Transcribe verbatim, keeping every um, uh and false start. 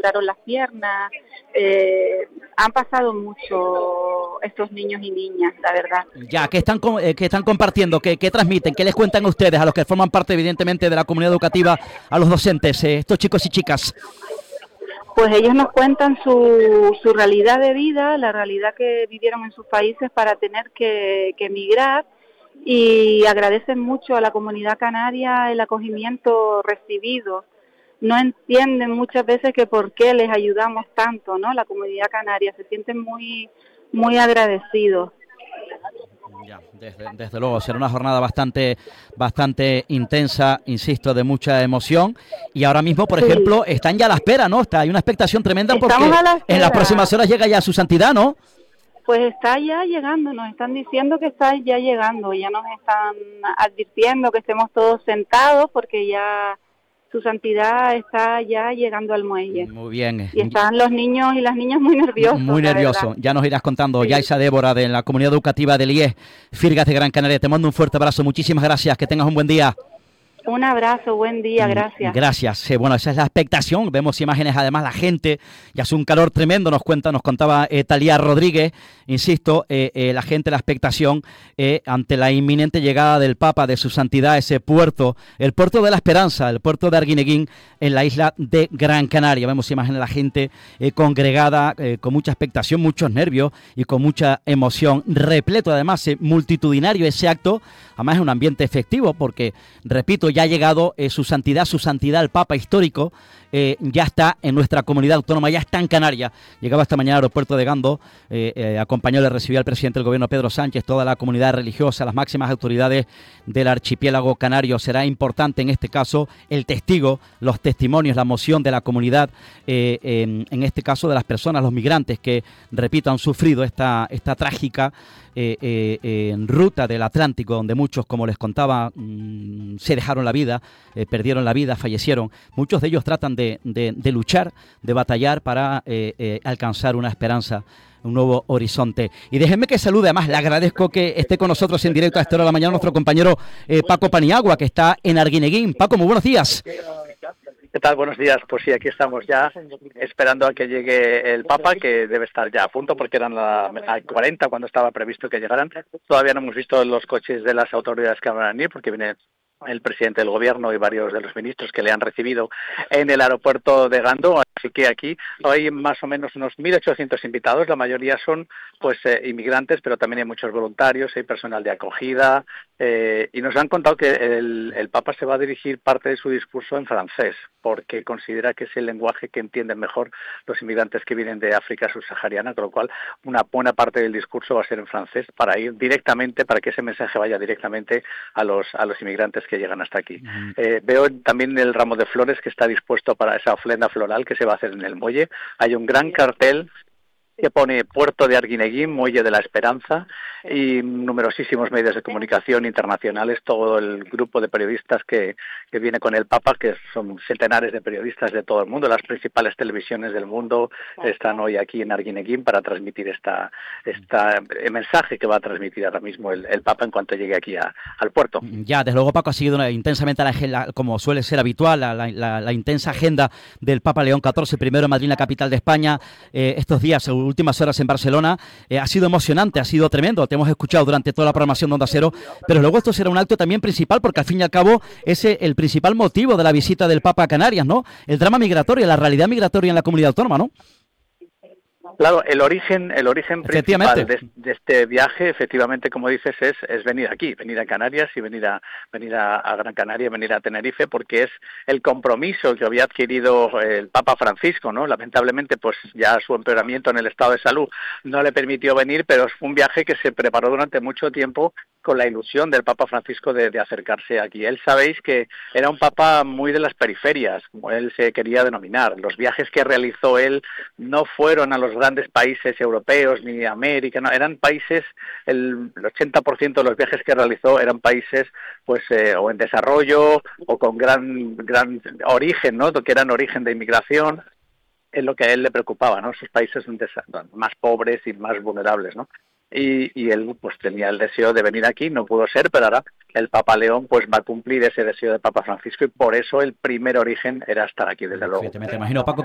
quebraron las piernas. Eh, han pasado mucho estos niños y niñas, la verdad. Ya, ¿qué están, eh, qué están compartiendo? ¿Qué, ¿Qué transmiten? ¿Qué les cuentan a ustedes, a los que forman parte, evidentemente, de la comunidad educativa, a los docentes, eh, estos chicos y chicas? Pues ellos nos cuentan su, su realidad de vida, la realidad que vivieron en sus países para tener que, que emigrar, y agradecen mucho a la comunidad canaria el acogimiento recibido. No entienden muchas veces que por qué les ayudamos tanto, ¿no? La comunidad canaria se sienten muy, muy agradecidos. Ya, desde, desde luego, será una jornada bastante bastante intensa, insisto, de mucha emoción. Y ahora mismo, por Sí. ejemplo, están ya a la espera, ¿no? Está, hay una expectación tremenda porque Estamos a la en las espera. próximas horas llega ya su santidad, ¿no? Pues está ya llegando, nos están diciendo que está ya llegando, ya nos están advirtiendo que estemos todos sentados porque ya su santidad está ya llegando al muelle. Muy bien. Y están los niños y las niñas muy nerviosos. Muy nervioso. Ya nos irás contando. Sí. Yaisa Débora, de la comunidad educativa del I E S, Firgas de Gran Canaria. Te mando un fuerte abrazo. Muchísimas gracias. Que tengas un buen día. Un abrazo, buen día, gracias. Gracias. Eh, bueno, esa es la expectación. Vemos imágenes, además, la gente. Ya hace un calor tremendo, nos cuenta, nos contaba eh, Talía Rodríguez. Insisto, eh, eh, la gente, la expectación eh, ante la inminente llegada del Papa, de su santidad, a ese puerto, el puerto de la Esperanza, el puerto de Arguineguín, en la isla de Gran Canaria. Vemos imágenes de la gente eh, congregada, eh, con mucha expectación, muchos nervios y con mucha emoción. Repleto, además, eh, multitudinario ese acto. Además, es un ambiente efectivo porque, repito, ya ha llegado eh, su santidad, su santidad, el Papa histórico, eh, ya está en nuestra comunidad autónoma, ya está en Canarias. Llegaba esta mañana al aeropuerto de Gando, eh, eh, acompañó, le recibió al presidente del gobierno, Pedro Sánchez, toda la comunidad religiosa, las máximas autoridades del archipiélago canario. Será importante en este caso el testigo, los testimonios, la emoción de la comunidad, eh, en, en este caso de las personas, los migrantes que, repito, han sufrido esta, esta trágica Eh, eh, eh, en ruta del Atlántico, donde muchos, como les contaba, mmm, se dejaron la vida, eh, perdieron la vida, fallecieron. Muchos de ellos tratan de, de, de luchar, de batallar para eh, eh, alcanzar una esperanza, un nuevo horizonte. Y déjenme que salude, además le agradezco que esté con nosotros en directo a esta hora de la mañana nuestro compañero eh, Paco Paniagua, que está en Arguineguín. Paco, muy buenos días. ¿Qué tal? Buenos días. Pues sí, aquí estamos ya esperando a que llegue el Papa, que debe estar ya a punto porque eran las cuarenta cuando estaba previsto que llegaran. Todavía no hemos visto los coches de las autoridades que van a venir porque viene el presidente del gobierno y varios de los ministros que le han recibido en el aeropuerto de Gando. Así que aquí hay más o menos unos mil ochocientos invitados, la mayoría son pues eh, inmigrantes, pero también hay muchos voluntarios, hay personal de acogida, eh, y nos han contado que el, el Papa se va a dirigir parte de su discurso en francés, porque considera que es el lenguaje que entienden mejor los inmigrantes que vienen de África subsahariana, con lo cual una buena parte del discurso va a ser en francés para ir directamente, para que ese mensaje vaya directamente a los a los inmigrantes que llegan hasta aquí. Mm. Eh, veo también el ramo de flores que está dispuesto para esa ofrenda floral que se va a hacer en el muelle. Hay un gran cartel que pone Puerto de Arguineguín, Muelle de la Esperanza, y numerosísimos medios de comunicación internacionales, todo el grupo de periodistas que, que viene con el Papa, que son centenares de periodistas de todo el mundo. Las principales televisiones del mundo están hoy aquí en Arguineguín para transmitir esta, esta el mensaje que va a transmitir ahora mismo el, el Papa en cuanto llegue aquí a, al puerto. Ya, desde luego, Paco, ha seguido una, intensamente, la, la, como suele ser habitual, la, la, la, la intensa agenda del Papa León catorce, primero en Madrid, la capital de España, eh, estos días, últimas horas en Barcelona. Eh, ha sido emocionante, ha sido tremendo, te hemos escuchado durante toda la programación de Onda Cero, pero luego esto será un acto también principal, porque al fin y al cabo es el principal motivo de la visita del Papa a Canarias, ¿no? El drama migratorio, la realidad migratoria en la comunidad autónoma, ¿no? Claro, el origen, el origen principal de, de este viaje, efectivamente, como dices, es, es venir aquí, venir a Canarias y venir a venir a, a Gran Canaria, venir a Tenerife, porque es el compromiso que había adquirido el Papa Francisco, ¿no? Lamentablemente, pues ya su empeoramiento en el estado de salud no le permitió venir, pero fue un viaje que se preparó durante mucho tiempo con la ilusión del Papa Francisco de, de acercarse aquí. Él, sabéis que era un Papa muy de las periferias, como él se quería denominar. Los viajes que realizó él no fueron a los grandes países europeos ni América, no, eran países, el, el ochenta por ciento de los viajes que realizó eran países pues eh, o en desarrollo o con gran gran origen, ¿no? Que eran origen de inmigración, es lo que a él le preocupaba, ¿no? Esos países más pobres y más vulnerables, ¿no? Y, y él pues tenía el deseo de venir aquí, no pudo ser, pero ahora el Papa León pues va a cumplir ese deseo del Papa Francisco y por eso el primer origen era estar aquí, desde luego. Me imagino, Paco,